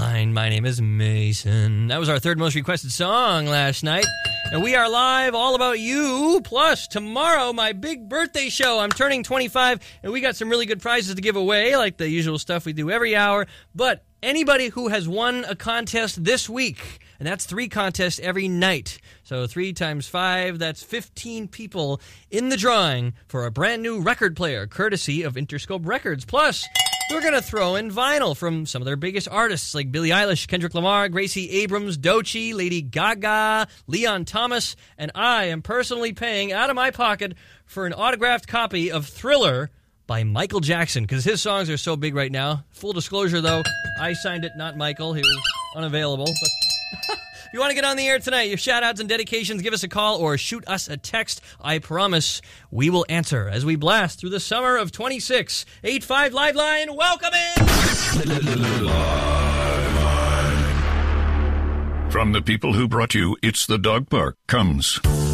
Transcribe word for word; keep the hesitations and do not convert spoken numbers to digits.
Liveline. My name is Mason. That was our third most requested song last night. And we are live all about you. Plus, tomorrow, my big birthday show. I'm turning twenty-five, and we got some really good prizes to give away, like the usual stuff we do every hour. But anybody who has won a contest this week, and that's three contests every night. So three times five, that's fifteen people in the drawing for a brand new record player, courtesy of Interscope Records. Plus, we're going to throw in vinyl from some of their biggest artists like Billie Eilish, Kendrick Lamar, Gracie Abrams, Doechii, Lady Gaga, Leon Thomas, and I am personally paying out of my pocket for an autographed copy of Thriller by Michael Jackson, because his songs are so big right now. Full disclosure, though, I signed it, not Michael. He was unavailable. But if you want to get on the air tonight, your shout-outs and dedications, give us a call or shoot us a text. I promise we will answer as we blast through the summer of twenty-six. eight five Liveline, welcome in! From the people who brought you It's the Dog Park comes